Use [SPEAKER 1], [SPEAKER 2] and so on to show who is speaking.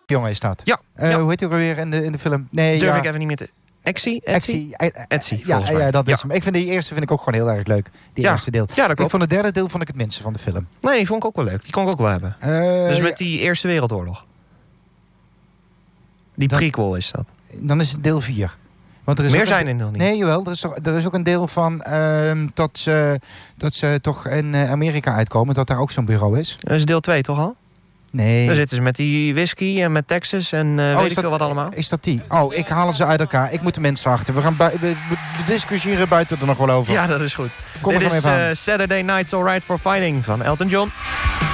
[SPEAKER 1] jongen is dat.
[SPEAKER 2] Ja.
[SPEAKER 1] Hoe heet hij ook alweer in de film? Nee,
[SPEAKER 2] Durf ik even niet meer te... Etsy, volgens mij.
[SPEAKER 1] Ja, dat is hem. Ik vind die eerste ook gewoon heel erg leuk. Die eerste deel.
[SPEAKER 2] Ja, dat klopt.
[SPEAKER 1] Ik vond het derde deel het minste van de film.
[SPEAKER 2] Nee, die vond ik ook wel leuk. Die kon ik ook wel hebben. Dus met die Eerste Wereldoorlog. Die prequel is dat.
[SPEAKER 1] Dan is het deel 4. Want er is
[SPEAKER 2] meer zijn er nog niet.
[SPEAKER 1] Nee, jawel. Er is ook een deel van dat ze toch in Amerika uitkomen. Dat daar ook zo'n bureau is.
[SPEAKER 2] Dat is deel 2 toch al?
[SPEAKER 1] Nee.
[SPEAKER 2] Dan zitten ze met die whisky en met Texas en weet ik veel wat allemaal.
[SPEAKER 1] Is dat die? Oh, ik haal ze uit elkaar. Ik moet de mensen achter. We discussiëren buiten er nog wel over.
[SPEAKER 2] Ja, dat is goed. Dit is Saturday Night's Alright for Fighting van Elton John.